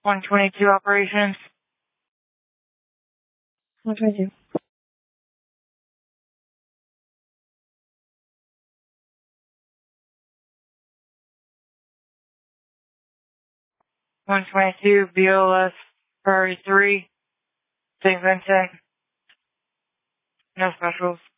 122 operations. 122. 122 BOS Prairie 3, St. Vincent. No specials.